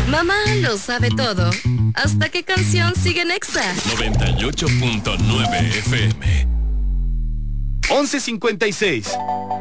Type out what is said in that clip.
Mamá lo sabe todo. ¿Hasta qué canción sigue en Exa? 98.9 FM. 11:56.